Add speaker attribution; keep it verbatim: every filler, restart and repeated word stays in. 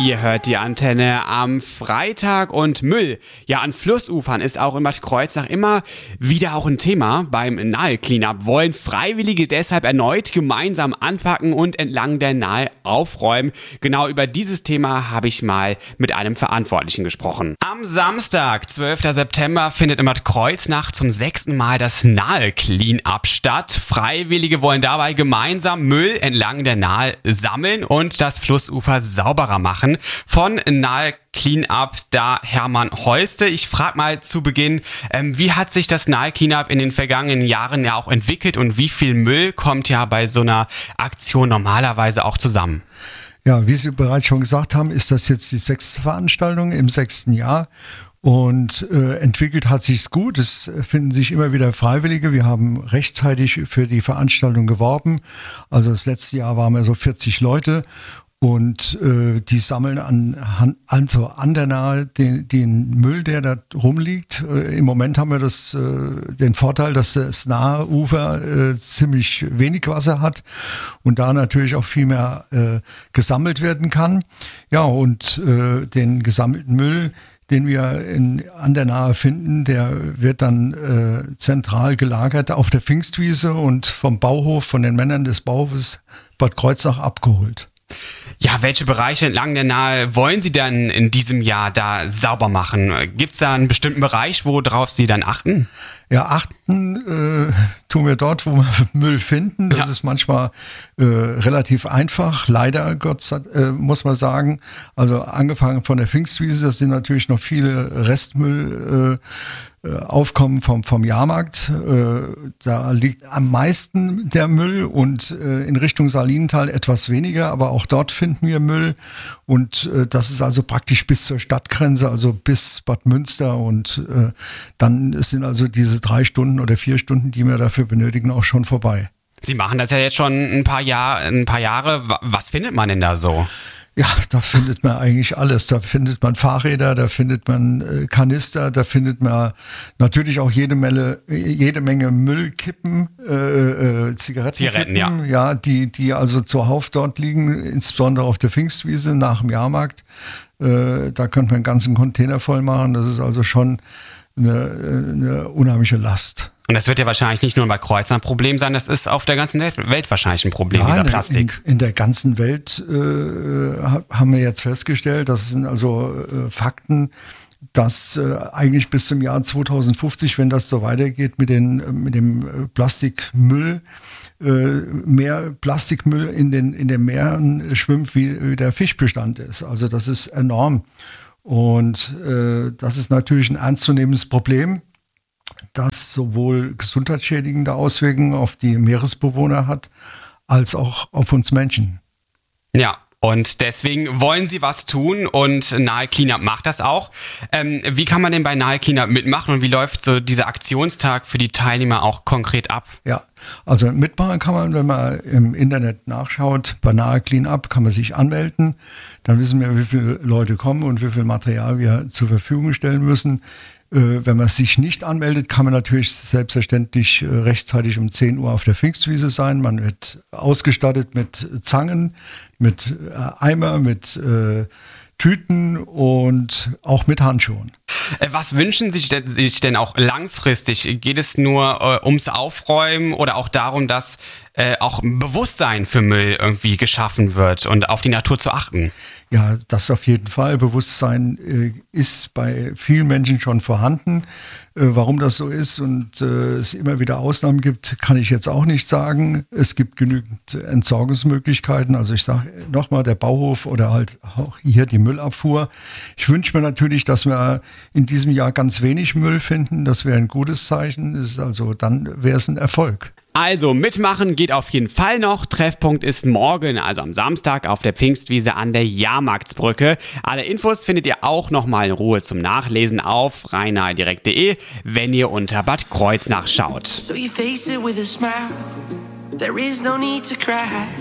Speaker 1: Ihr hört die Antenne am Freitag und Müll. Ja, an Flussufern ist auch in Bad Kreuznach immer wieder auch ein Thema. Beim Nahe Cleanup wollen Freiwillige deshalb erneut gemeinsam anpacken und entlang der Nahe aufräumen. Genau über dieses Thema habe ich mal mit einem Verantwortlichen gesprochen. Am Samstag, zwölften September, findet in Bad Kreuznach zum sechsten Mal das Nahe Cleanup statt. Freiwillige wollen dabei gemeinsam Müll entlang der Nahe sammeln und das Flussufer sauberer machen. Von Nahe Cleanup da Hermann Holste. Ich frage mal zu Beginn, ähm, wie hat sich das Nahe Cleanup in den vergangenen Jahren ja auch entwickelt und wie viel Müll kommt ja bei so einer Aktion normalerweise auch zusammen?
Speaker 2: Ja, wie Sie bereits schon gesagt haben, ist das jetzt die sechste Veranstaltung im sechsten Jahr. Und äh, entwickelt hat sich's gut. Es finden sich immer wieder Freiwillige. Wir haben rechtzeitig für die Veranstaltung geworben. Also das letzte Jahr waren wir so vierzig Leute. Und äh, die sammeln an, also an der Nahe den, den Müll, der da rumliegt. Äh, Im Moment haben wir das, äh, den Vorteil, dass das nahe Ufer äh, ziemlich wenig Wasser hat und da natürlich auch viel mehr äh, gesammelt werden kann. Ja, und äh, den gesammelten Müll, den wir in, an der Nahe finden, der wird dann äh, zentral gelagert auf der Pfingstwiese und vom Bauhof, von den Männern des Bauhofes Bad Kreuznach abgeholt.
Speaker 1: Ja, welche Bereiche entlang der Nahe wollen Sie dann in diesem Jahr da sauber machen? Gibt es da einen bestimmten Bereich, worauf Sie dann achten?
Speaker 2: Ja, achten äh, tun wir dort, wo wir Müll finden. Das ja. ist manchmal äh, relativ einfach. Leider, Gott sei, äh, muss man sagen. Also angefangen von der Pfingstwiese, das sind natürlich noch viele Restmüll äh, aufkommen vom, vom Jahrmarkt. Äh, da liegt am meisten der Müll und äh, in Richtung Salinental etwas weniger, aber auch dort finden wir Müll. Und äh, das ist also praktisch bis zur Stadtgrenze, also bis Bad Münster. Und äh, dann sind also diese drei Stunden oder vier Stunden, die wir dafür benötigen, auch schon vorbei.
Speaker 1: Sie machen das ja jetzt schon ein paar, Jahr, ein paar Jahre. Was findet man denn da so?
Speaker 2: Ja, da findet man eigentlich alles. Da findet man Fahrräder, da findet man äh, Kanister, da findet man natürlich auch jede Menge, jede Menge Müllkippen, äh, äh, Zigarettenkippen,
Speaker 1: Zigaretten, ja.
Speaker 2: ja, die, die also zuhauf dort liegen, insbesondere auf der Pfingstwiese nach dem Jahrmarkt. Äh, da könnte man einen ganzen Container voll machen. Das ist also schon eine, eine unheimliche Last.
Speaker 1: Und das wird ja wahrscheinlich nicht nur bei Kreuznach ein Problem sein, das ist auf der ganzen Welt wahrscheinlich ein Problem, ja, dieser Plastik.
Speaker 2: In, in der ganzen Welt äh, haben wir jetzt festgestellt, das sind also äh, Fakten, dass äh, eigentlich bis zum Jahr zweitausendfünfzig, wenn das so weitergeht mit, den, mit dem Plastikmüll, äh, mehr Plastikmüll in den, in den Meeren schwimmt, wie, wie der Fischbestand ist. Also das ist enorm. Und äh, das ist natürlich ein ernstzunehmendes Problem, das sowohl gesundheitsschädigende Auswirkungen auf die Meeresbewohner hat, als auch auf uns Menschen.
Speaker 1: Ja, und deswegen wollen Sie was tun und Nahe Cleanup macht das auch. Ähm, wie kann man denn bei Nahe Cleanup mitmachen und wie läuft so dieser Aktionstag für die Teilnehmer auch konkret ab?
Speaker 2: Ja, also mitmachen kann man, wenn man im Internet nachschaut, bei Nahe Cleanup kann man sich anmelden. Dann wissen wir, wie viele Leute kommen und wie viel Material wir zur Verfügung stellen müssen. Wenn man sich nicht anmeldet, kann man natürlich selbstverständlich rechtzeitig um zehn Uhr auf der Pfingstwiese sein. Man wird ausgestattet mit Zangen, mit Eimer, mit äh, Tüten und auch mit Handschuhen.
Speaker 1: Was wünschen Sie sich denn auch langfristig? Geht es nur äh, ums Aufräumen oder auch darum, dass äh, auch Bewusstsein für Müll irgendwie geschaffen wird und auf die Natur zu achten?
Speaker 2: Ja, das auf jeden Fall. Bewusstsein äh, ist bei vielen Menschen schon vorhanden. Äh, warum das so ist und äh, es immer wieder Ausnahmen gibt, kann ich jetzt auch nicht sagen. Es gibt genügend Entsorgungsmöglichkeiten. Also ich sage nochmal, der Bauhof oder halt auch hier die Müllabfuhr. Ich wünsche mir natürlich, dass wir in diesem Jahr ganz wenig Müll finden. Das wäre ein gutes Zeichen. Ist also dann wäre es ein Erfolg.
Speaker 1: Also mitmachen geht auf jeden Fall noch. Treffpunkt ist morgen, also am Samstag auf der Pfingstwiese an der Jahrmarktsbrücke. Alle Infos findet ihr auch nochmal in Ruhe zum Nachlesen auf rhein-nahe-direkt punkt de, wenn ihr unter Bad Kreuznach schaut. So you face it with a smile. There is no need to cry.